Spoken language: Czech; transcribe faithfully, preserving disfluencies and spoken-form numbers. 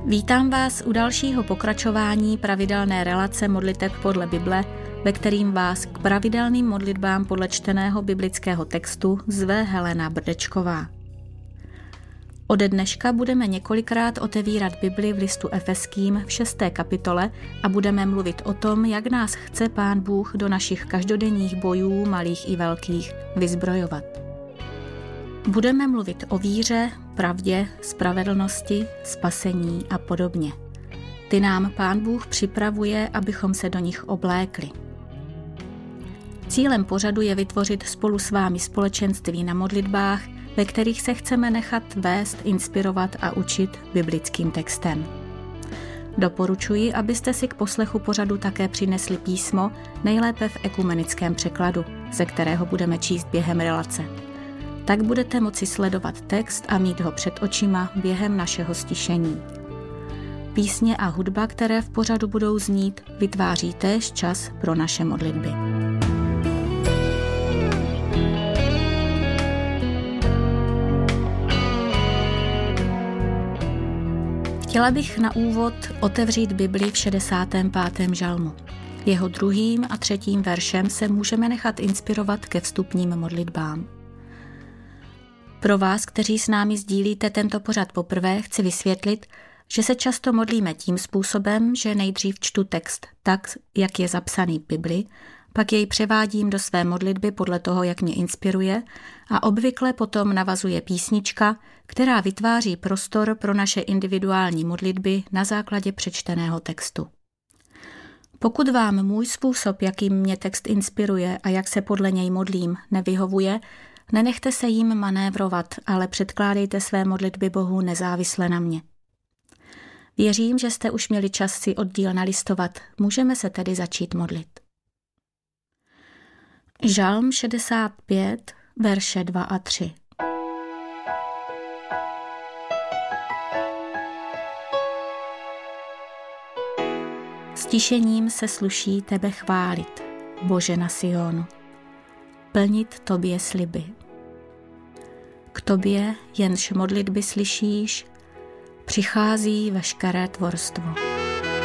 Vítám vás u dalšího pokračování pravidelné relace modliteb podle Bible, ve kterým vás k pravidelným modlitbám podle čteného biblického textu zve Helena Brdečková. Ode dneška budeme několikrát otevírat Bibli v listu Efeským v šesté kapitole a budeme mluvit o tom, jak nás chce Pán Bůh do našich každodenních bojů, malých i velkých, vyzbrojovat. Budeme mluvit o víře, pravdě, spravedlnosti, spasení a podobně. Ty nám Pán Bůh připravuje, abychom se do nich oblékli. Cílem pořadu je vytvořit spolu s vámi společenství na modlitbách, ve kterých se chceme nechat vést, inspirovat a učit biblickým textem. Doporučuji, abyste si k poslechu pořadu také přinesli písmo, nejlépe v ekumenickém překladu, ze kterého budeme číst během relace. Tak budete moci sledovat text a mít ho před očima během našeho stišení. Písně a hudba, které v pořadu budou znít, vytváří též čas pro naše modlitby. Chtěla bych na úvod otevřít Bibli v šedesátém pátém žalmu. Jeho druhým a třetím veršem se můžeme nechat inspirovat ke vstupním modlitbám. Pro vás, kteří s námi sdílíte tento pořad poprvé, chci vysvětlit, že se často modlíme tím způsobem, že nejdřív čtu text tak, jak je zapsaný v Bibli, pak jej převádím do své modlitby podle toho, jak mě inspiruje, a obvykle potom navazuje písnička, která vytváří prostor pro naše individuální modlitby na základě přečteného textu. Pokud vám můj způsob, jakým mě text inspiruje a jak se podle něj modlím, nevyhovuje, nenechte se jím manévrovat, ale předkládejte své modlitby Bohu nezávisle na mě. Věřím, že jste už měli čas si oddíl nalistovat, můžeme se tedy začít modlit. Žalm šedesát pět, verše dva a tři. Stišením se sluší tebe chválit, Bože na Sionu, plnit tobě sliby. K tobě, jenž modlitby slyšíš, přichází veškeré tvorstvo.